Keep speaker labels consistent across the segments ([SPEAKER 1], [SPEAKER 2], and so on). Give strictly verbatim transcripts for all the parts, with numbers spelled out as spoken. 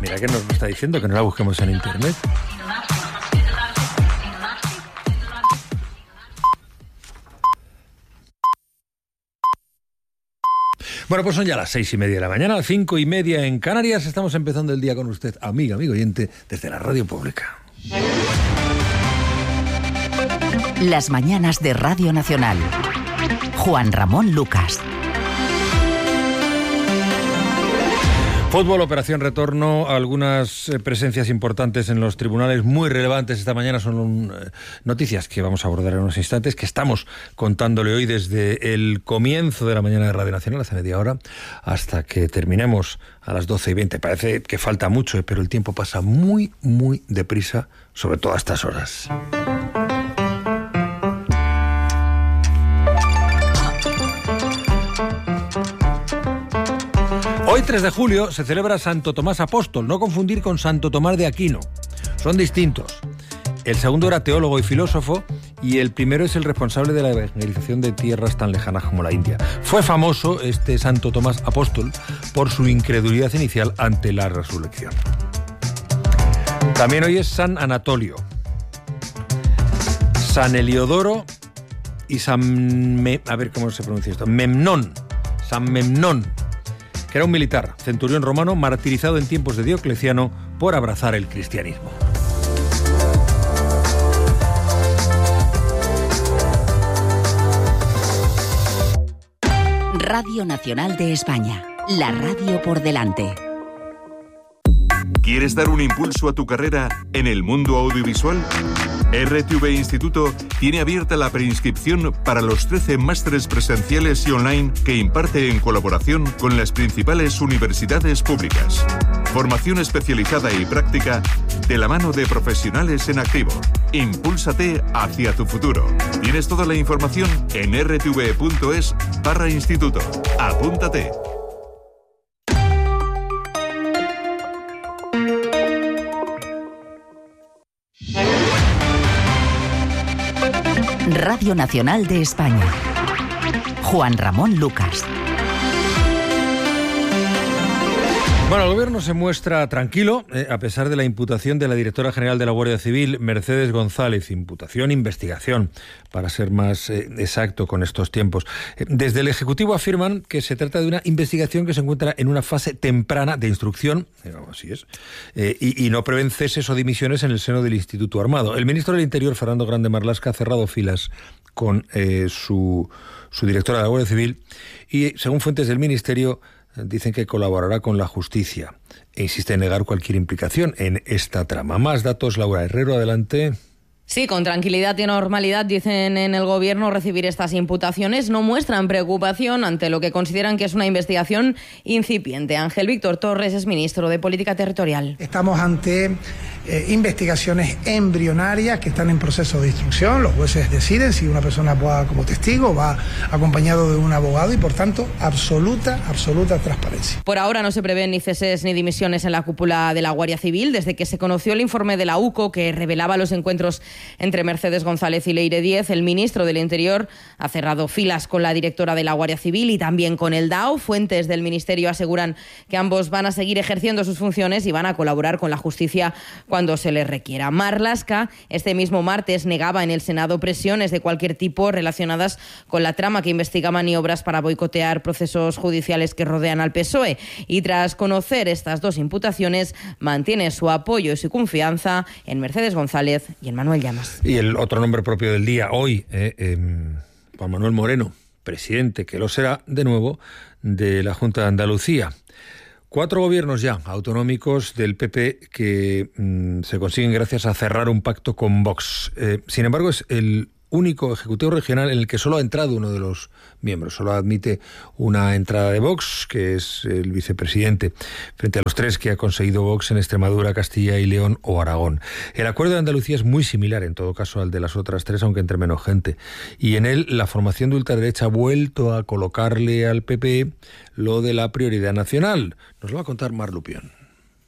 [SPEAKER 1] Mira que nos lo está diciendo, que no la busquemos en internet. Bueno, pues son ya las seis y media de la mañana, cinco y media en Canarias. Estamos empezando el día con usted, amiga, amigo oyente, desde la radio pública.
[SPEAKER 2] Las mañanas de Radio Nacional. Juan Ramón Lucas.
[SPEAKER 1] Fútbol, operación retorno, algunas presencias importantes en los tribunales muy relevantes esta mañana son eh, noticias que vamos a abordar en unos instantes, que estamos contándole hoy desde el comienzo de la mañana de Radio Nacional, hace media hora, hasta que terminemos a las doce y veinte. Parece que falta mucho, eh, pero el tiempo pasa muy, muy deprisa, sobre todo a estas horas. Hoy, tres de julio, se celebra Santo Tomás Apóstol, no confundir con Santo Tomás de Aquino. Son distintos. El segundo era teólogo y filósofo, y el primero es el responsable de la evangelización de tierras tan lejanas como la India. Fue famoso este Santo Tomás Apóstol por su incredulidad inicial ante la resurrección. También hoy es San Anatolio, San Heliodoro y San... Me... A ver cómo se pronuncia esto. Memnón. San Memnón, que era un militar, centurión romano, martirizado en tiempos de Diocleciano por abrazar el cristianismo.
[SPEAKER 2] Radio Nacional de España, la radio por delante.
[SPEAKER 3] ¿Quieres dar un impulso a tu carrera en el mundo audiovisual? R T V Instituto tiene abierta la preinscripción para los trece másteres presenciales y online que imparte en colaboración con las principales universidades públicas. Formación especializada y práctica de la mano de profesionales en activo. Impúlsate hacia tu futuro. Tienes toda la información en r t v punto es barra instituto. Apúntate.
[SPEAKER 2] Radio Nacional de España. Juan Ramón Lucas.
[SPEAKER 1] Bueno, el gobierno se muestra tranquilo, eh, a pesar de la imputación de la directora general de la Guardia Civil, Mercedes González. Imputación, investigación, para ser más eh, exacto con estos tiempos. Eh, desde el Ejecutivo afirman que se trata de una investigación que se encuentra en una fase temprana de instrucción, eh, así es, eh, y, y no prevén ceses o dimisiones en el seno del Instituto Armado. El ministro del Interior, Fernando Grande Marlaska, ha cerrado filas con eh, su, su directora de la Guardia Civil y, según fuentes del Ministerio, dicen que colaborará con la justicia e insiste en negar cualquier implicación en esta trama. Más datos, Laura Herrero, adelante.
[SPEAKER 4] Sí, con tranquilidad y normalidad, dicen en el Gobierno, recibir estas imputaciones. No muestran preocupación ante lo que consideran que es una investigación incipiente. Ángel Víctor Torres es ministro de Política Territorial.
[SPEAKER 5] Estamos ante eh, investigaciones embrionarias que están en proceso de instrucción. Los jueces deciden si una persona va como testigo, va acompañado de un abogado y, por tanto, absoluta, absoluta transparencia.
[SPEAKER 4] Por ahora no se prevén ni ceses ni dimisiones en la cúpula de la Guardia Civil. Desde que se conoció el informe de la U C O que revelaba los encuentros entre Mercedes González y Leire Díez, el ministro del Interior ha cerrado filas con la directora de la Guardia Civil y también con el D A O. Fuentes del Ministerio aseguran que ambos van a seguir ejerciendo sus funciones y van a colaborar con la justicia cuando se les requiera. Marlaska, este mismo martes, negaba en el Senado presiones de cualquier tipo relacionadas con la trama que investiga maniobras para boicotear procesos judiciales que rodean al P S O E. Y tras conocer estas dos imputaciones, mantiene su apoyo y su confianza en Mercedes González y en Manuel Llamas.
[SPEAKER 1] Y el otro nombre propio del día, hoy, eh, eh, Juan Manuel Moreno, presidente, que lo será de nuevo, de la Junta de Andalucía. Cuatro gobiernos ya autonómicos del P P que mmm, se consiguen gracias a cerrar un pacto con Vox. Eh, sin embargo, es el único ejecutivo regional en el que solo ha entrado uno de los miembros. Solo admite una entrada de Vox, que es el vicepresidente, frente a los tres que ha conseguido Vox en Extremadura, Castilla y León o Aragón. El acuerdo de Andalucía es muy similar, en todo caso, al de las otras tres, aunque entre menos gente. Y en él, la formación de ultraderecha ha vuelto a colocarle al P P lo de la prioridad nacional. Nos lo va a contar Mar Lupión.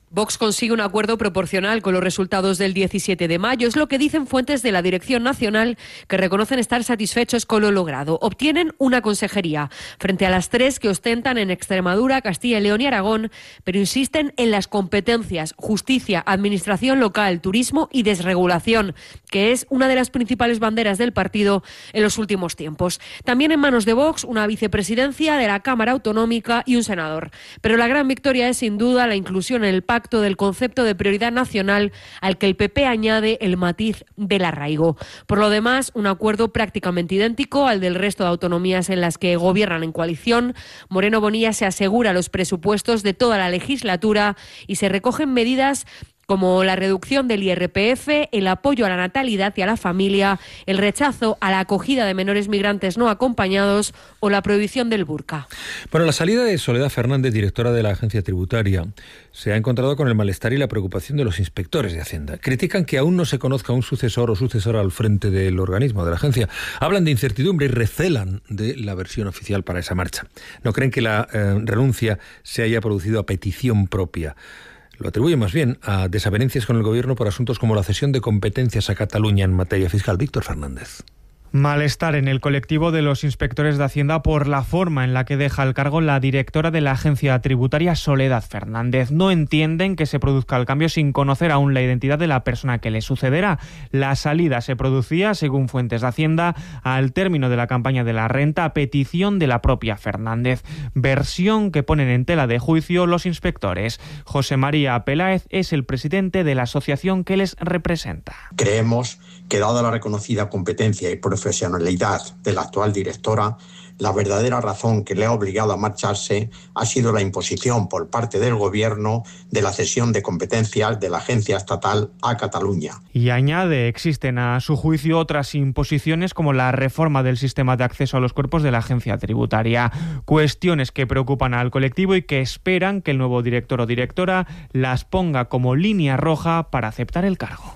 [SPEAKER 6] Vox consigue un acuerdo proporcional con los resultados del diecisiete de mayo. Es lo que dicen fuentes de la Dirección Nacional, que reconocen estar satisfechos con lo logrado. Obtienen una consejería frente a las tres que ostentan en Extremadura, Castilla y León y Aragón, pero insisten en las competencias: justicia, administración local, turismo y desregulación, que es una de las principales banderas del partido en los últimos tiempos. También en manos de Vox una vicepresidencia de la Cámara Autonómica y un senador. Pero la gran victoria es sin duda la inclusión en el pacto del concepto de prioridad nacional, al que el P P añade el matiz del arraigo. Por lo demás, un acuerdo prácticamente idéntico al del resto de autonomías en las que gobiernan en coalición. Moreno Bonilla se asegura los presupuestos de toda la legislatura y se recogen medidas como la reducción del I R P F, el apoyo a la natalidad y a la familia, el rechazo a la acogida de menores migrantes no acompañados o la prohibición del burka.
[SPEAKER 1] Bueno, la salida de Soledad Fernández, directora de la Agencia Tributaria, se ha encontrado con el malestar y la preocupación de los inspectores de Hacienda. Critican que aún no se conozca un sucesor o sucesora al frente del organismo, de la agencia. Hablan de incertidumbre y recelan de la versión oficial para esa marcha. No creen que la eh, renuncia se haya producido a petición propia. Lo atribuye más bien a desavenencias con el Gobierno por asuntos como la cesión de competencias a Cataluña en materia fiscal. Víctor Fernández.
[SPEAKER 7] Malestar en el colectivo de los inspectores de Hacienda por la forma en la que deja el cargo la directora de la Agencia Tributaria, Soledad Fernández. No entienden que se produzca el cambio sin conocer aún la identidad de la persona que le sucederá. La salida se producía, según fuentes de Hacienda, al término de la campaña de la renta a petición de la propia Fernández. Versión que ponen en tela de juicio los inspectores. José María Peláez es el presidente de la asociación que les representa.
[SPEAKER 8] Creemos que, dada la reconocida competencia y profesionalidad de la actual directora, la verdadera razón que le ha obligado a marcharse ha sido la imposición por parte del Gobierno de la cesión de competencias de la agencia estatal a Cataluña.
[SPEAKER 7] Y añade, existen a su juicio otras imposiciones como la reforma del sistema de acceso a los cuerpos de la agencia tributaria. Cuestiones que preocupan al colectivo y que esperan que el nuevo director o directora las ponga como línea roja para aceptar el cargo.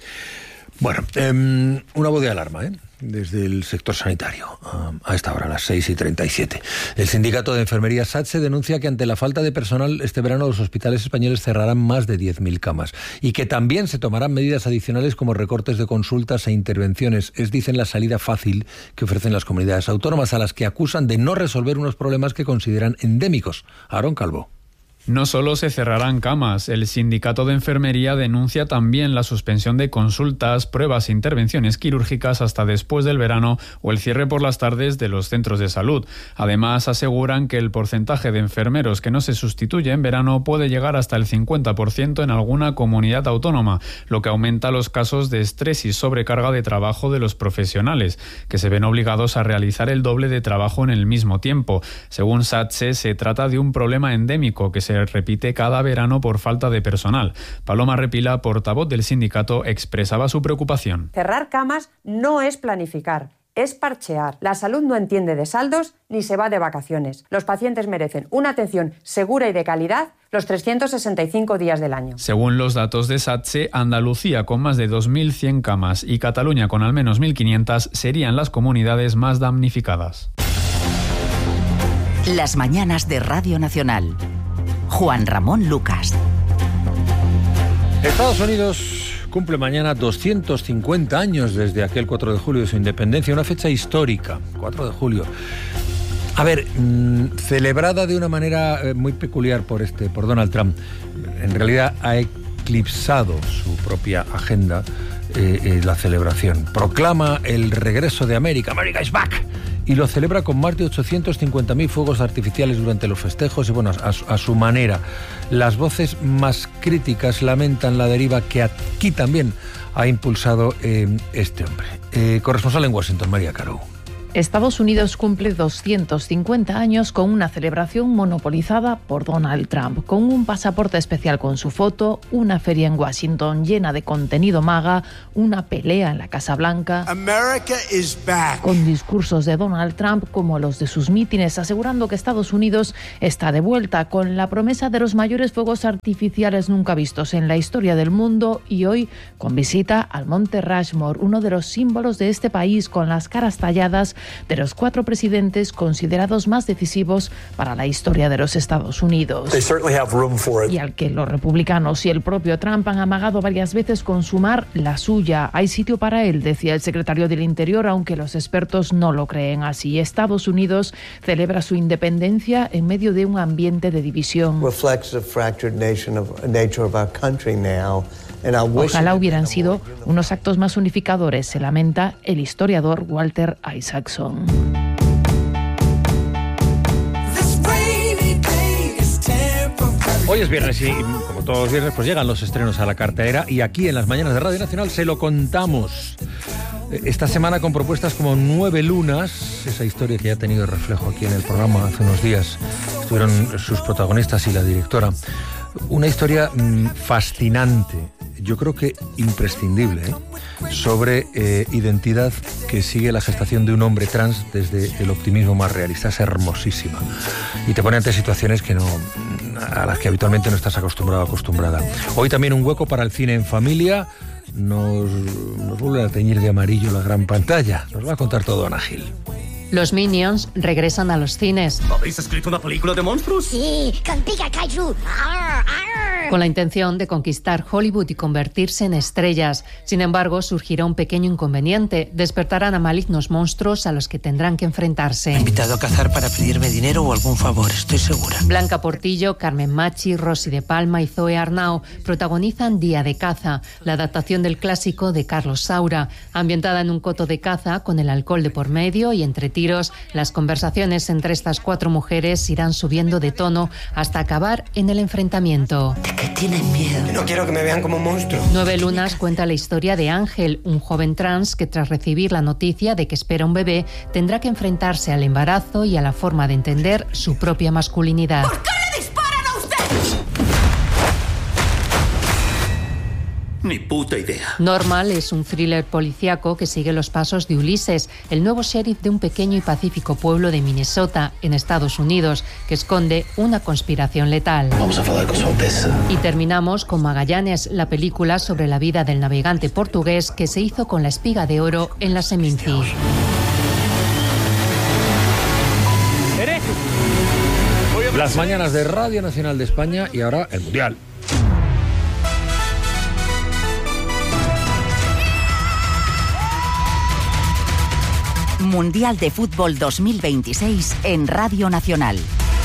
[SPEAKER 1] Bueno, eh, una voz de alarma, ¿eh? Desde el sector sanitario, a esta hora, a las seis y treinta y siete. El sindicato de enfermería SATSE denuncia que ante la falta de personal este verano los hospitales españoles cerrarán más de diez mil camas y que también se tomarán medidas adicionales como recortes de consultas e intervenciones. Es, dicen, la salida fácil que ofrecen las comunidades autónomas, a las que acusan de no resolver unos problemas que consideran endémicos. Aarón Calvo.
[SPEAKER 9] No solo se cerrarán camas, el sindicato de enfermería denuncia también la suspensión de consultas, pruebas e intervenciones quirúrgicas hasta después del verano o el cierre por las tardes de los centros de salud. Además, aseguran que el porcentaje de enfermeros que no se sustituye en verano puede llegar hasta el cincuenta por ciento en alguna comunidad autónoma, lo que aumenta los casos de estrés y sobrecarga de trabajo de los profesionales, que se ven obligados a realizar el doble de trabajo en el mismo tiempo. Según SATSE, se trata de un problema endémico que se repite cada verano por falta de personal. Paloma Repila, portavoz del sindicato, expresaba su preocupación.
[SPEAKER 10] Cerrar camas no es planificar, es parchear. La salud no entiende de saldos ni se va de vacaciones. Los pacientes merecen una atención segura y de calidad los trescientos sesenta y cinco días del año.
[SPEAKER 9] Según los datos de SATSE, Andalucía, con más de dos mil cien camas, y Cataluña, con al menos mil quinientas, serían las comunidades más damnificadas.
[SPEAKER 2] Las mañanas de Radio Nacional. Juan Ramón Lucas.
[SPEAKER 1] Estados Unidos cumple mañana doscientos cincuenta años desde aquel cuatro de julio de su independencia, una fecha histórica, cuatro de julio. A ver, mmm, celebrada de una manera eh, muy peculiar por este, por Donald Trump. En realidad ha eclipsado su propia agenda eh, eh, la celebración. Proclama el regreso de América, America is back, y lo celebra con más de ochocientos cincuenta mil fuegos artificiales durante los festejos y, bueno, a, a su manera. Las voces más críticas lamentan la deriva que aquí también ha impulsado eh, este hombre. Eh, corresponsal en Washington, María Caro.
[SPEAKER 11] Estados Unidos cumple doscientos cincuenta años con una celebración monopolizada por Donald Trump, con un pasaporte especial con su foto, una feria en Washington llena de contenido MAGA, una pelea en la Casa Blanca,
[SPEAKER 12] America is back,
[SPEAKER 11] con discursos de Donald Trump como los de sus mítines, asegurando que Estados Unidos está de vuelta, con la promesa de los mayores fuegos artificiales nunca vistos en la historia del mundo, y hoy con visita al Monte Rushmore, uno de los símbolos de este país, con las caras talladas de los cuatro presidentes considerados más decisivos para la historia de los Estados Unidos. Y al que los republicanos y el propio Trump han amagado varias veces con sumar la suya. Hay sitio para él, decía el secretario del Interior, aunque los expertos no lo creen así. Estados Unidos celebra su independencia en medio de un ambiente de división. Ojalá hubieran sido unos actos más unificadores, se lamenta el historiador Walter Isaacson.
[SPEAKER 1] Hoy es viernes y, como todos los viernes, pues llegan los estrenos a la cartelera y aquí en las mañanas de Radio Nacional se lo contamos. Esta semana con propuestas como Nueve Lunas, esa historia que ya ha tenido reflejo aquí en el programa hace unos días. Estuvieron sus protagonistas y la directora. Una historia mmm, fascinante, yo creo que imprescindible, ¿eh? sobre eh, identidad que sigue la gestación de un hombre trans desde el optimismo más realista. Es hermosísima y te pone ante situaciones que no, a las que habitualmente no estás acostumbrado o acostumbrada. Hoy también un hueco para el cine en familia. Nos, nos vuelve a teñir de amarillo la gran pantalla. Nos va a contar todo Ana Gil.
[SPEAKER 13] Los Minions regresan a los cines.
[SPEAKER 14] ¿Habéis escrito una película de monstruos?
[SPEAKER 15] Sí, con Pikachu. Arr,
[SPEAKER 13] arr. Con la intención de conquistar Hollywood y convertirse en estrellas. Sin embargo, surgirá un pequeño inconveniente. Despertarán a malignos monstruos a los que tendrán que enfrentarse.
[SPEAKER 16] Me ha invitado a cazar para pedirme dinero o algún favor, estoy segura.
[SPEAKER 13] Blanca Portillo, Carmen Machi, Rosy de Palma y Zoe Arnau protagonizan Día de caza, la adaptación del clásico de Carlos Saura. Ambientada en un coto de caza con el alcohol de por medio y entre tiros, las conversaciones entre estas cuatro mujeres irán subiendo de tono hasta acabar en el enfrentamiento.
[SPEAKER 16] ¿De qué tienen miedo?
[SPEAKER 14] No quiero que me vean como un monstruo.
[SPEAKER 13] Nueve Lunas cuenta la historia de Ángel, un joven trans que tras recibir la noticia de que espera un bebé, tendrá que enfrentarse al embarazo y a la forma de entender su propia masculinidad.
[SPEAKER 15] ¿Por qué le disparan a usted?
[SPEAKER 14] Ni puta idea.
[SPEAKER 13] Normal es un thriller policíaco que sigue los pasos de Ulises, el nuevo sheriff de un pequeño y pacífico pueblo de Minnesota, en Estados Unidos, que esconde una conspiración letal.
[SPEAKER 14] Vamos a hablar con su alteza.
[SPEAKER 13] Y terminamos con Magallanes, la película sobre la vida del navegante portugués que se hizo con la espiga de oro en la Seminci.
[SPEAKER 1] Las mañanas de Radio Nacional de España y ahora el Mundial.
[SPEAKER 2] Mundial de Fútbol dos mil veintiséis en Radio Nacional.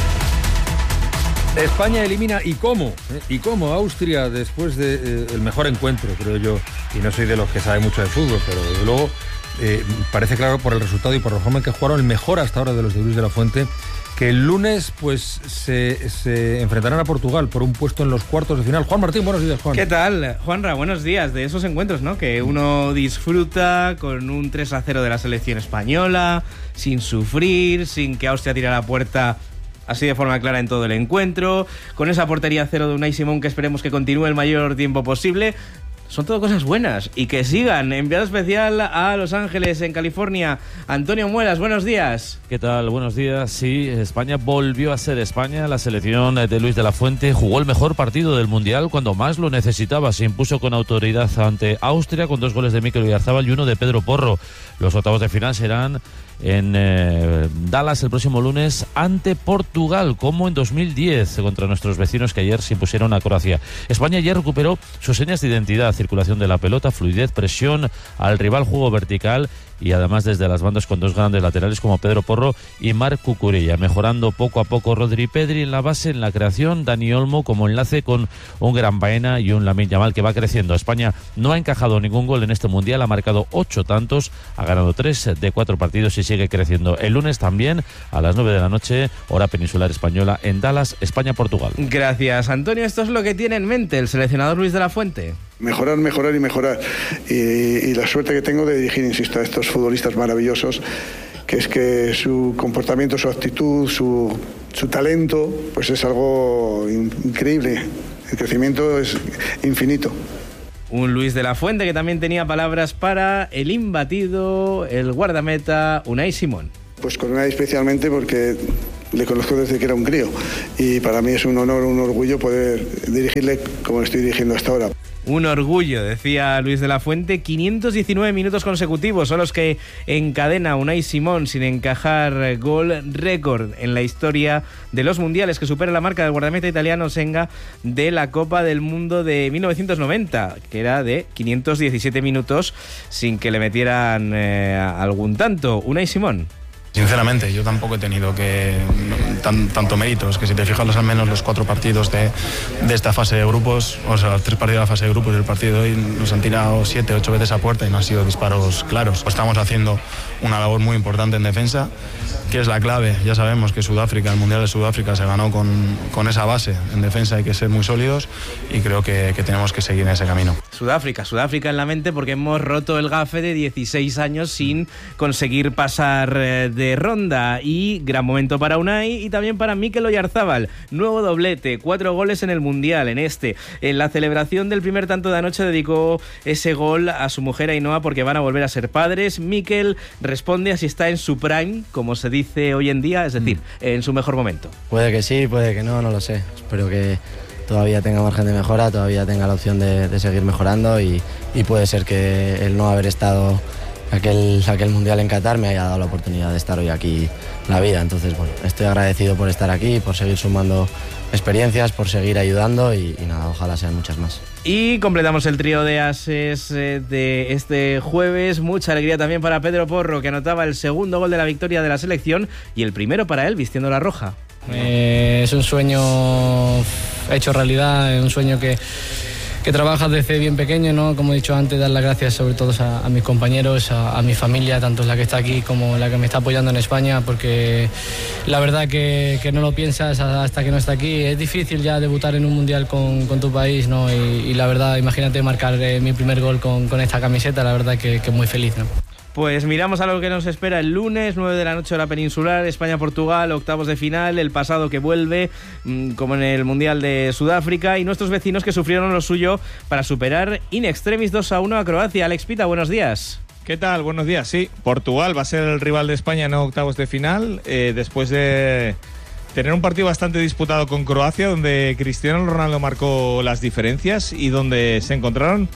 [SPEAKER 1] España elimina y cómo, ¿eh? y cómo Austria después del de, eh, mejor encuentro, creo yo, y no soy de los que sabe mucho de fútbol, pero desde luego eh, parece claro por el resultado y por la forma en que jugaron el mejor hasta ahora de los de Luis de la Fuente, que el lunes pues se, se enfrentarán a Portugal por un puesto en los cuartos de final. Juan Martín, buenos días, Juan.
[SPEAKER 17] ¿Qué tal, Juanra? Buenos días. De esos encuentros, ¿no? Que uno disfruta con un tres a cero de la selección española, sin sufrir, sin que Austria tire a la puerta así de forma clara en todo el encuentro, con esa portería cero de Unai Simón que esperemos que continúe el mayor tiempo posible. Son todo cosas buenas y que sigan. Enviado especial a Los Ángeles, en California, Antonio Muelas, buenos días.
[SPEAKER 18] ¿Qué tal? Buenos días. Sí, España volvió a ser España. La selección de Luis de la Fuente jugó el mejor partido del Mundial cuando más lo necesitaba. Se impuso con autoridad ante Austria con dos goles de Mikel Oyarzabal y uno de Pedro Porro. Los octavos de final serán en eh, Dallas el próximo lunes ante Portugal, como en dos mil diez contra nuestros vecinos que ayer se impusieron a Croacia. España ya recuperó sus señas de identidad: circulación de la pelota, fluidez, presión al rival, juego vertical y además desde las bandas con dos grandes laterales como Pedro Porro y Marc Cucurella, mejorando poco a poco Rodri Pedri en la base, en la creación, Dani Olmo como enlace con un Gran Baena y un Lamine Yamal que va creciendo. España no ha encajado ningún gol en este Mundial, ha marcado ocho tantos, ha ganado tres de cuatro partidos y sigue creciendo. El lunes también a las nueve de la noche, hora peninsular española, en Dallas, España-Portugal.
[SPEAKER 17] Gracias, Antonio. Esto es lo que tiene en mente el seleccionador Luis de la Fuente.
[SPEAKER 19] Mejorar, mejorar y mejorar. Y, y la suerte que tengo de dirigir, insisto, a estos futbolistas maravillosos, que es que su comportamiento, su actitud, su, su talento, pues es algo increíble. El crecimiento es infinito.
[SPEAKER 17] Un Luis de la Fuente que también tenía palabras para el imbatido, el guardameta Unai Simón.
[SPEAKER 19] Pues con Unai especialmente porque le conozco desde que era un crío y para mí es un honor, un orgullo poder dirigirle como le estoy dirigiendo hasta ahora.
[SPEAKER 17] un orgullo, decía Luis de la Fuente. quinientos diecinueve minutos consecutivos son los que encadena Unai Simón sin encajar gol, récord en la historia de los mundiales, que supera la marca del guardameta italiano Senga de la Copa del Mundo de mil novecientos noventa, que era de quinientos diecisiete minutos sin que le metieran eh, algún tanto. Unai Simón.
[SPEAKER 20] Sinceramente, yo tampoco he tenido que tan, tanto méritos, que si te fijas al menos los cuatro partidos de, de esta fase de grupos, o sea, los tres partidos de la fase de grupos del partido de hoy nos han tirado siete, ocho veces a puerta y no han sido disparos claros. Estamos haciendo una labor muy importante en defensa, que es la clave. Ya sabemos que Sudáfrica, el Mundial de Sudáfrica se ganó con, con esa base. En defensa hay que ser muy sólidos y creo que, que tenemos que seguir en ese camino.
[SPEAKER 17] Sudáfrica, Sudáfrica en la mente porque hemos roto el gafe de dieciséis años sin conseguir pasar de ronda, y gran momento para Unai y también para Mikel Oyarzábal. Nuevo doblete, cuatro goles en el Mundial, en este. En la celebración del primer tanto de anoche dedicó ese gol a su mujer Ainhoa porque van a volver a ser padres. Mikel responde a si está en su prime, como se dice hoy en día, es decir, en su mejor momento.
[SPEAKER 21] Puede que sí, puede que no, no lo sé. Espero que todavía tenga margen de mejora, todavía tenga la opción de, de seguir mejorando y, y puede ser que el no haber estado aquel, aquel Mundial en Qatar me haya dado la oportunidad de estar hoy aquí en la vida. Entonces, bueno, estoy agradecido por estar aquí, por seguir sumando experiencias, por seguir ayudando y, y nada, ojalá sean muchas más.
[SPEAKER 17] Y completamos el trío de ases eh, de este jueves. Mucha alegría también para Pedro Porro, que anotaba el segundo gol de la victoria de la selección y el primero para él vistiendo la roja.
[SPEAKER 22] Eh, es un sueño hecho realidad, es un sueño que, que trabajas desde bien pequeño, ¿no? Como he dicho antes, dar las gracias sobre todo a, a mis compañeros, a, a mi familia, tanto la que está aquí como la que me está apoyando en España, porque la verdad que, que no lo piensas hasta que no está aquí. Es difícil ya debutar en un mundial con, con tu país, ¿no? Y, y la verdad, imagínate marcar eh, mi primer gol con, con esta camiseta, la verdad que, que muy feliz, ¿no?
[SPEAKER 17] Pues miramos a lo que nos espera el lunes, nueve de la noche hora peninsular, España-Portugal, octavos de final, el pasado que vuelve, como en el Mundial de Sudáfrica, y nuestros vecinos que sufrieron lo suyo para superar in extremis dos a uno a Croacia. Alex Pita, buenos días.
[SPEAKER 23] ¿Qué tal? Buenos días. Sí, Portugal va a ser el rival de España en octavos de final, eh, después de tener un partido bastante disputado con Croacia, donde Cristiano Ronaldo marcó las diferencias y donde se encontraron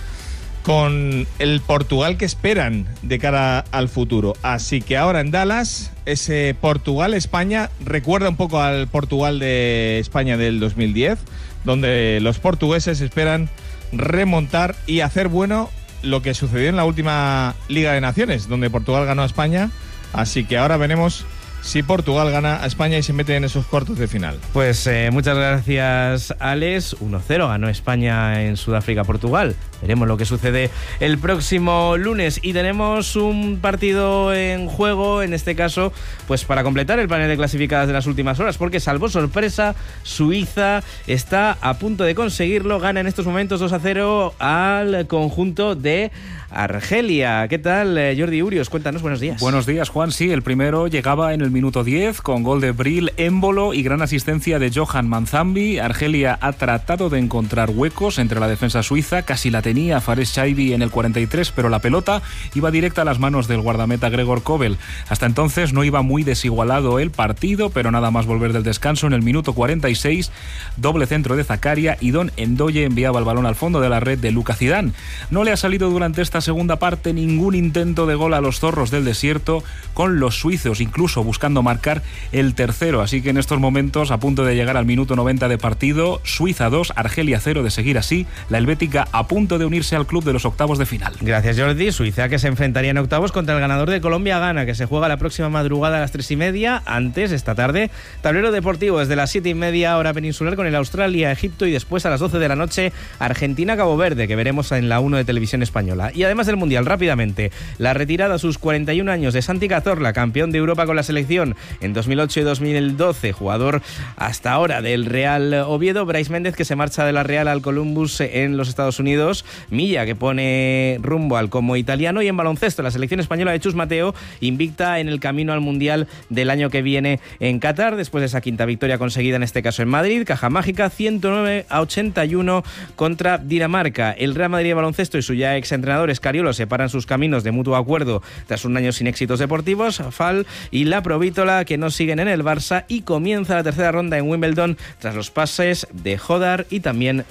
[SPEAKER 23] con el Portugal que esperan de cara al futuro. Así que ahora en Dallas, ese Portugal-España recuerda un poco al Portugal de España del dos mil diez, donde los portugueses esperan remontar y hacer bueno lo que sucedió en la última Liga de Naciones, donde Portugal ganó a España. Así que ahora veremos si Portugal gana a España y se mete en esos cuartos de final.
[SPEAKER 17] Pues eh, muchas gracias, Alex. uno cero ganó España en Sudáfrica-Portugal. Veremos lo que sucede el próximo lunes. Y tenemos un partido en juego, en este caso, pues para completar el panel de clasificadas de las últimas horas, porque salvo sorpresa, Suiza está a punto de conseguirlo. Gana en estos momentos dos a cero al conjunto de Argelia. ¿Qué tal, Jordi Urios? Cuéntanos, buenos días.
[SPEAKER 24] Buenos días, Juan. Sí, el primero llegaba en el minuto diez con gol de Bril Embolo y gran asistencia de Johan Manzambi. Argelia ha tratado de encontrar huecos entre la defensa suiza, casi la tenía Fares Chaibi en el cuarenta y tres, pero la pelota iba directa a las manos del guardameta Gregor Kobel. Hasta entonces no iba muy desigualado el partido, pero nada más volver del descanso en el minuto cuarenta y seis, doble centro de Zakaria y Don Endoye enviaba el balón al fondo de la red de Luka Zidane. No le ha salido durante esta segunda parte ningún intento de gol a los zorros del desierto, con los suizos incluso buscando marcar el tercero, así que en estos momentos, a punto de llegar al minuto noventa de partido, Suiza dos, Argelia cero. De seguir así, la helvética a punto de unirse al club de los octavos de final.
[SPEAKER 17] Gracias, Jordi. Suiza que se enfrentaría en octavos contra el ganador de Colombia-Ghana, que se juega la próxima madrugada a las tres y media. Antes, esta tarde, tablero deportivo desde las siete y media hora peninsular con el Australia-Egipto, y después a las doce de la noche Argentina-Cabo Verde, que veremos en la uno de Televisión Española. Y además del Mundial, rápidamente, la retirada a sus cuarenta y un años de Santi Cazorla, campeón de Europa con la selección en dos mil ocho y dos mil doce, jugador hasta ahora del Real Oviedo. Brais Méndez, que se marcha de la Real al Columbus en los Estados Unidos. Milla, que pone rumbo al Como italiano. Y en baloncesto, la selección española de Chus Mateo, invicta en el camino al Mundial del año que viene en Qatar, después de esa quinta victoria conseguida en este caso en Madrid. Caja mágica, ciento nueve a ochenta y uno contra Dinamarca. El Real Madrid de baloncesto y su ya exentrenador Escariolo separan sus caminos de mutuo acuerdo tras un año sin éxitos deportivos. Fal y la Provítola, que no siguen en el Barça, y comienza la tercera ronda en Wimbledon tras los pases de Hodar y también de Munar.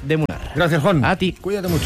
[SPEAKER 1] Gracias, Juan.
[SPEAKER 7] A ti.
[SPEAKER 1] Cuídate mucho.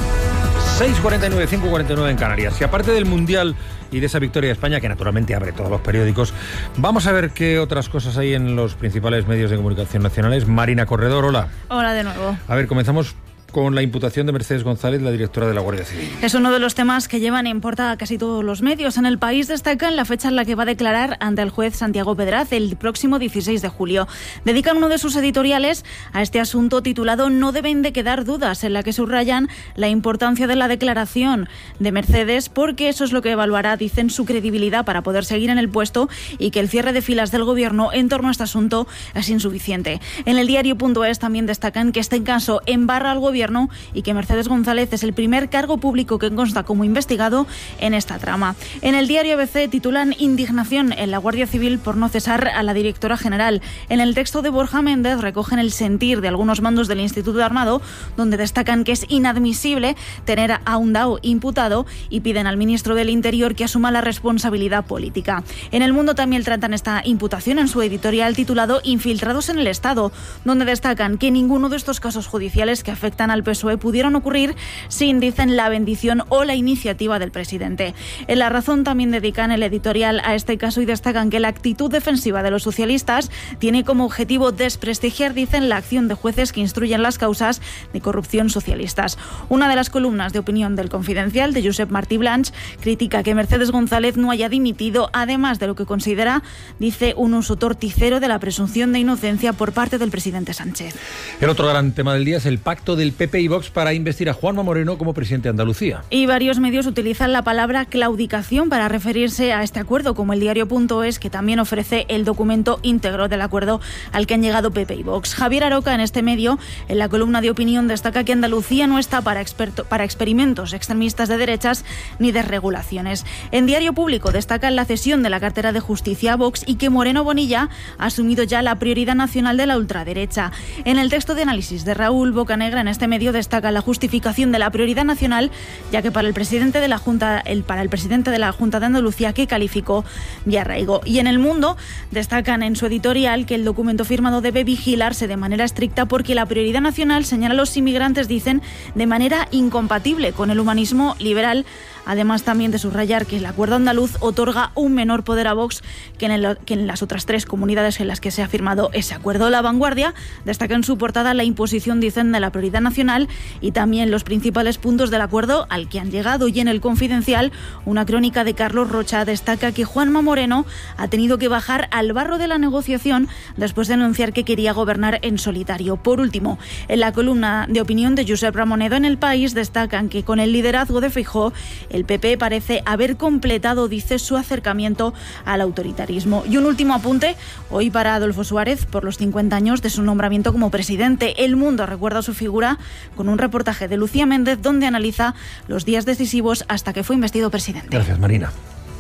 [SPEAKER 1] seis cuarenta y nueve, cinco cuarenta y nueve en Canarias. Y aparte del Mundial y de esa victoria de España, que naturalmente abre todos los periódicos, vamos a ver qué otras cosas hay en los principales medios de comunicación nacionales. Marina Corredor, hola.
[SPEAKER 3] Hola de nuevo.
[SPEAKER 1] A ver, comenzamos con la imputación de Mercedes González, la directora de la Guardia Civil.
[SPEAKER 3] Es uno de los temas que llevan en portada casi todos los medios. En El País destacan la fecha en la que va a declarar ante el juez Santiago Pedraz, el próximo dieciséis de julio. Dedican uno de sus editoriales a este asunto titulado "No deben de quedar dudas", en la que subrayan la importancia de la declaración de Mercedes, porque eso es lo que evaluará, dicen, su credibilidad para poder seguir en el puesto, y que el cierre de filas del Gobierno en torno a este asunto es insuficiente. En el diario punto es también destacan que este caso embarra al Gobierno y que Mercedes González es el primer cargo público que consta como investigado en esta trama. En el diario A B C titulan "Indignación en la Guardia Civil por no cesar a la directora general". En el texto de Borja Méndez recogen el sentir de algunos mandos del Instituto Armado, donde destacan que es inadmisible tener a un D A O imputado y piden al ministro del Interior que asuma la responsabilidad política. En El Mundo también tratan esta imputación en su editorial titulado "Infiltrados en el Estado", donde destacan que ninguno de estos casos judiciales que afectan al P S O E pudieron ocurrir sin, dicen, la bendición o la iniciativa del presidente. En La Razón también dedican el editorial a este caso y destacan que la actitud defensiva de los socialistas tiene como objetivo desprestigiar, dicen, la acción de jueces que instruyen las causas de corrupción socialistas. Una de las columnas de opinión del Confidencial, de Josep Martí Blanch, critica que Mercedes González no haya dimitido, además de lo que considera, dice, un uso torticero de la presunción de inocencia por parte del presidente Sánchez.
[SPEAKER 1] El otro gran tema del día es el pacto del P P y Vox para investir a Juanma Moreno como presidente de Andalucía.
[SPEAKER 3] Y varios medios utilizan la palabra claudicación para referirse a este acuerdo, como el diario punto es, que también ofrece el documento íntegro del acuerdo al que han llegado P P y Vox. Javier Aroca, en este medio, en la columna de opinión, destaca que Andalucía no está para, experto, para experimentos extremistas de derechas ni desregulaciones. En Diario Público destacan la cesión de la cartera de Justicia a Vox y que Moreno Bonilla ha asumido ya la prioridad nacional de la ultraderecha. En el texto de análisis de Raúl Bocanegra, en este medio destaca la justificación de la prioridad nacional, ya que para el presidente de la Junta, el, para el presidente de la Junta de Andalucía, que calificó de arraigo. Y en El Mundo destacan en su editorial que el documento firmado debe vigilarse de manera estricta porque la prioridad nacional señala a los inmigrantes, dicen, de manera incompatible con el humanismo liberal. Además también de subrayar que el acuerdo andaluz otorga un menor poder a Vox que en, el, que en las otras tres comunidades en las que se ha firmado ese acuerdo. La Vanguardia destaca en su portada la imposición, dicen, de la prioridad nacional y también los principales puntos del acuerdo al que han llegado. Y en El Confidencial, una crónica de Carlos Rocha destaca que Juanma Moreno ha tenido que bajar al barro de la negociación después de anunciar que quería gobernar en solitario. Por último, en la columna de opinión de Josep Ramonedo en El País destacan que con el liderazgo de Feijóo, el P P parece haber completado, dice, su acercamiento al autoritarismo. Y un último apunte, hoy para Adolfo Suárez, por los cincuenta años de su nombramiento como presidente. El Mundo recuerda su figura con un reportaje de Lucía Méndez donde analiza los días decisivos hasta que fue investido presidente.
[SPEAKER 1] Gracias, Marina.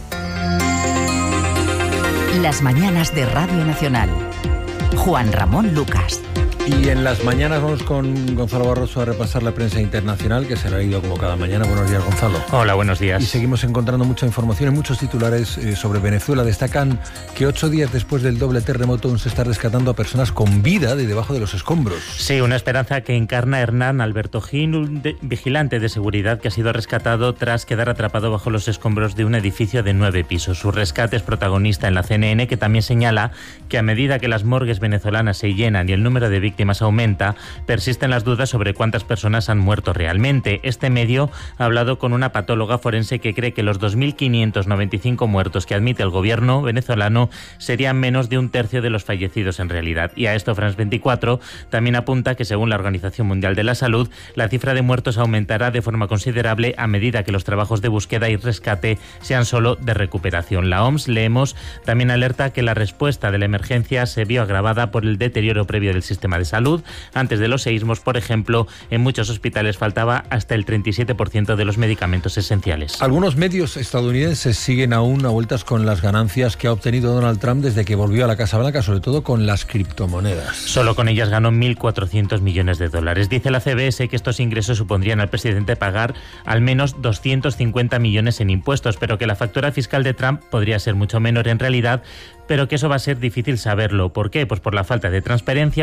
[SPEAKER 2] Las mañanas de Radio Nacional. Juan Ramón Lucas.
[SPEAKER 1] Y en las mañanas vamos con Gonzalo Barroso a repasar la prensa internacional, que se la ha ido como cada mañana. Buenos días, Gonzalo.
[SPEAKER 4] Hola, buenos días.
[SPEAKER 1] Y seguimos encontrando mucha información y muchos titulares eh, sobre Venezuela. Destacan que ocho días después del doble terremoto aún se está rescatando a personas con vida de debajo de los escombros.
[SPEAKER 4] Sí, una esperanza que encarna Hernán Alberto Gil, un de, vigilante de seguridad que ha sido rescatado tras quedar atrapado bajo los escombros de un edificio de nueve pisos. Su rescate es protagonista en la C N N, que también señala que a medida que las morgues venezolanas se llenan y el número de víctimas aumenta, persisten las dudas sobre cuántas personas han muerto realmente. Este medio ha hablado con una patóloga forense que cree que los dos mil quinientos noventa y cinco muertos que admite el gobierno venezolano serían menos de un tercio de los fallecidos en realidad. Y a esto France veinticuatro también apunta que, según la Organización Mundial de la Salud, la cifra de muertos aumentará de forma considerable a medida que los trabajos de búsqueda y rescate sean solo de recuperación. La O M S, leemos, también alerta que la respuesta de la emergencia se vio agravada por el deterioro previo del sistema de salud. Antes de los seísmos, por ejemplo, en muchos hospitales faltaba hasta el treinta y siete por ciento de los medicamentos esenciales.
[SPEAKER 1] Algunos medios estadounidenses siguen aún a vueltas con las ganancias que ha obtenido Donald Trump desde que volvió a la Casa Blanca, sobre todo con las criptomonedas.
[SPEAKER 4] Solo con ellas ganó mil cuatrocientos millones de dólares. Dice la C B S que estos ingresos supondrían al presidente pagar al menos doscientos cincuenta millones en impuestos, pero que la factura fiscal de Trump podría ser mucho menor en realidad, pero que eso va a ser difícil saberlo. ¿Por qué? Pues por la falta de transparencia, porque se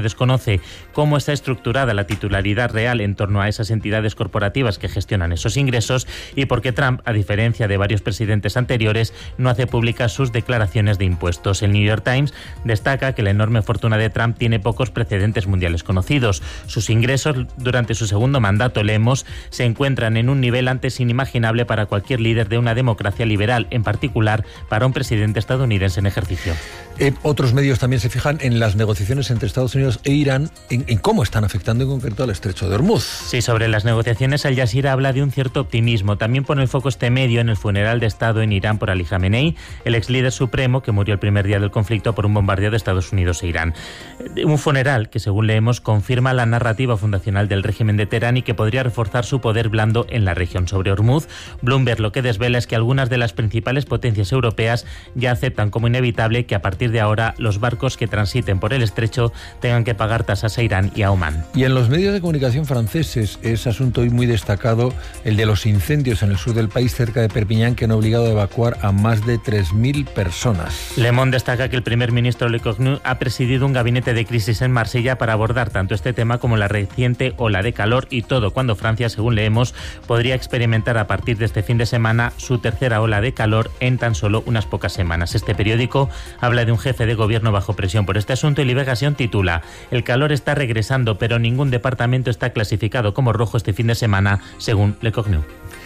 [SPEAKER 4] desconoce cómo está estructurada la titularidad real en torno a esas entidades corporativas que gestionan esos ingresos y porque Trump, a diferencia de varios presidentes anteriores, no hace públicas sus declaraciones de impuestos. El New York Times destaca que la enorme fortuna de Trump tiene pocos precedentes mundiales conocidos. Sus ingresos durante su segundo mandato, leemos, se encuentran en un nivel antes inimaginable para cualquier líder de una democracia liberal, en particular para un presidente estadounidense en ejercicio.
[SPEAKER 1] Eh, otros medios también se fijan en las negociaciones entre Estados Unidos e Irán, en, en cómo están afectando en concreto al estrecho de Hormuz.
[SPEAKER 4] Sí, sobre las negociaciones, Al Jazeera habla de un cierto optimismo. También pone el foco este medio en el funeral de Estado en Irán por Ali Khamenei, el ex líder supremo que murió el primer día del conflicto por un bombardeo de Estados Unidos e Irán. Un funeral que, según leemos, confirma la narrativa fundacional del régimen de Teherán y que podría reforzar su poder blando en la región. Sobre Hormuz, Bloomberg lo que desvela es que algunas de las principales potencias europeas ya aceptan como inevitable que a partir de ahora los barcos que transiten por el estrecho tengan que pagar tasas a Irán y a Omán.
[SPEAKER 1] Y en los medios de comunicación franceses es asunto hoy muy destacado el de los incendios en el sur del país cerca de Perpiñán que han obligado a evacuar a más de tres mil personas.
[SPEAKER 4] Le Monde destaca que el primer ministro Leccornu ha presidido un gabinete de crisis en Marsella para abordar tanto este tema como la reciente ola de calor y todo cuando Francia, según leemos, podría experimentar a partir de este fin de semana su tercera ola de calor en tan solo unas pocas semanas. Este periódico habla de un jefe de gobierno bajo presión por este asunto y Liberación titula: el calor está regresando, pero ningún departamento está clasificado como rojo este fin de semana, según Leccornu.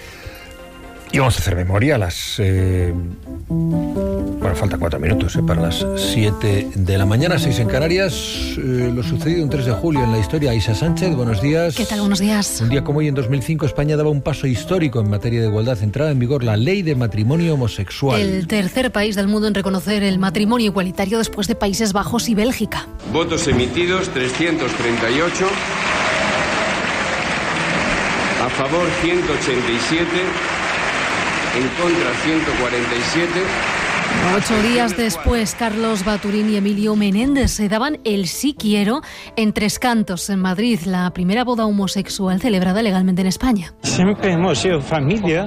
[SPEAKER 1] Y vamos a hacer memoria a las... Eh, bueno, faltan cuatro minutos eh, para las siete de la mañana, seis en Canarias. Eh, lo sucedido un tres de julio en la historia. Isa Sánchez, buenos días.
[SPEAKER 5] ¿Qué tal? Buenos días.
[SPEAKER 1] Un día como hoy, en dos mil cinco, España daba un paso histórico en materia de igualdad. Entraba en vigor la ley de matrimonio homosexual.
[SPEAKER 5] El tercer país del mundo en reconocer el matrimonio igualitario después de Países Bajos y Bélgica.
[SPEAKER 6] Votos emitidos, trescientos treinta y ocho. A favor, ciento ochenta y siete. En contra, ciento cuarenta y siete.
[SPEAKER 5] Ocho días después, Carlos Baturín y Emilio Menéndez se daban el sí quiero en Tres Cantos, en Madrid, la primera boda homosexual celebrada legalmente en España.
[SPEAKER 8] Siempre hemos sido familia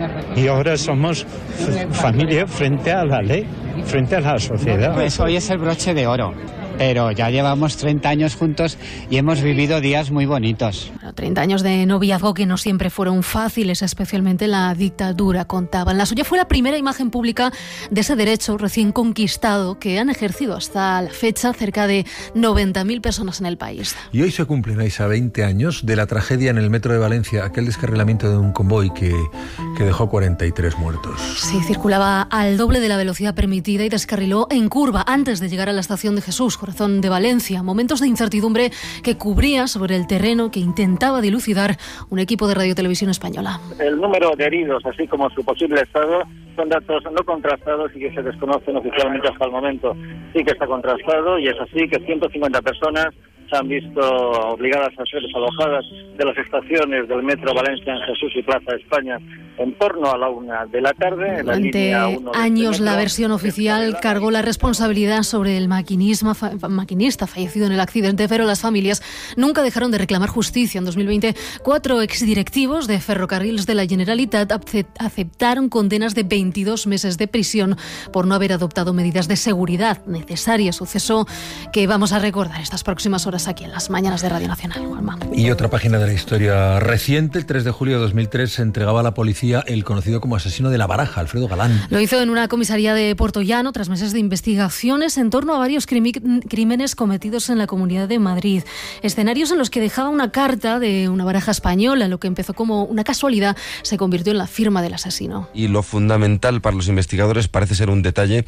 [SPEAKER 8] y ahora somos familia frente a la ley, frente a la sociedad.
[SPEAKER 10] Pues hoy es el broche de oro. Pero ya llevamos treinta años juntos y hemos vivido días muy bonitos.
[SPEAKER 5] treinta años de noviazgo que no siempre fueron fáciles, especialmente la dictadura, contaban. La suya fue la primera imagen pública de ese derecho recién conquistado que han ejercido hasta la fecha cerca de noventa mil personas en el país.
[SPEAKER 1] Y hoy se cumplen, Isa, veinte años de la tragedia en el metro de Valencia, aquel descarrilamiento de un convoy que, que dejó cuarenta y tres muertos.
[SPEAKER 5] Sí, circulaba al doble de la velocidad permitida y descarriló en curva antes de llegar a la estación de Jesús, corazón de Valencia. Momentos de incertidumbre que cubría sobre el terreno que intentaba dilucidar un equipo de Radio Televisión Española.
[SPEAKER 25] El número de heridos, así como su posible estado, son datos no contrastados y que se desconocen oficialmente hasta el momento. Sí que está contrastado y es así que ciento cincuenta personas se han visto obligadas a ser desalojadas de las estaciones del metro Valencia en Jesús y Plaza España en torno a la una de la tarde. En la línea uno
[SPEAKER 5] Durante años la versión oficial cargó la responsabilidad sobre el maquinista, fa, maquinista fallecido en el accidente, pero las familias nunca dejaron de reclamar justicia. En dos mil veinte, cuatro exdirectivos de Ferrocarrils de la Generalitat aceptaron condenas de veintidós meses de prisión por no haber adoptado medidas de seguridad necesarias. Suceso que vamos a recordar estas próximas horas aquí en las mañanas de Radio Nacional. Juanma.
[SPEAKER 1] Y otra página de la historia reciente, el tres de julio de dos mil tres, se entregaba a la policía el conocido como asesino de La Baraja, Alfredo Galán.
[SPEAKER 5] Lo hizo en una comisaría de Portollano tras meses de investigaciones en torno a varios crimi- crímenes cometidos en la Comunidad de Madrid. Escenarios en los que dejaba una carta de una baraja española, lo que empezó como una casualidad se convirtió en la firma del asesino.
[SPEAKER 26] Y lo fundamental para los investigadores parece ser un detalle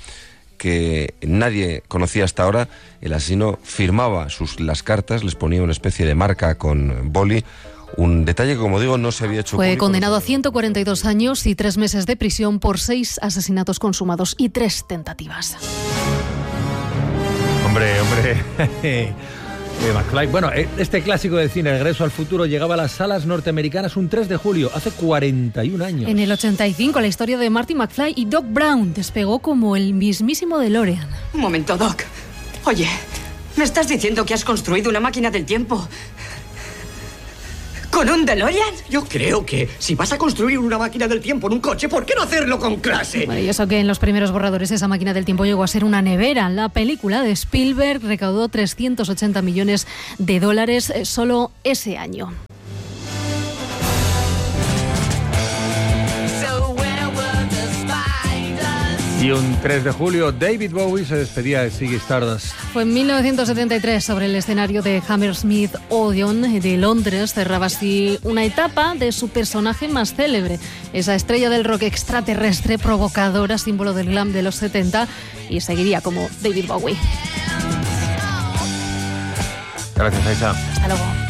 [SPEAKER 26] que nadie conocía hasta ahora. El asesino firmaba sus, las cartas, les ponía una especie de marca con boli, un detalle que, como digo, no se había hecho
[SPEAKER 5] Fue
[SPEAKER 26] público.
[SPEAKER 5] condenado a ciento cuarenta y dos años y tres meses de prisión por seis asesinatos consumados y tres tentativas.
[SPEAKER 1] Hombre, hombre... McFly. Bueno, este clásico de cine, Regreso al Futuro, llegaba a las salas norteamericanas un tres de julio, hace cuarenta y un años.
[SPEAKER 5] En el ochenta y cinco, la historia de Marty McFly y Doc Brown despegó como el mismísimo DeLorean.
[SPEAKER 27] Un momento, Doc. Oye, ¿me estás diciendo que has construido una máquina del tiempo
[SPEAKER 9] ¿Con un DeLorean? Yo creo que si vas a construir una máquina del tiempo en un coche, ¿por qué no hacerlo con clase?
[SPEAKER 5] Bueno, y eso que en los primeros borradores esa máquina del tiempo llegó a ser una nevera. La película de Spielberg recaudó trescientos ochenta millones de dólares solo ese año.
[SPEAKER 1] Y un tres de julio, David Bowie se despedía de Ziggy Stardust.
[SPEAKER 5] Fue en mil novecientos setenta y tres, sobre el escenario de Hammersmith Odeon de Londres, cerraba así una etapa de su personaje más célebre, esa estrella del rock extraterrestre, provocadora, símbolo del glam de los setenta, y seguiría como David Bowie.
[SPEAKER 1] Gracias, Aisha.
[SPEAKER 5] Hasta luego.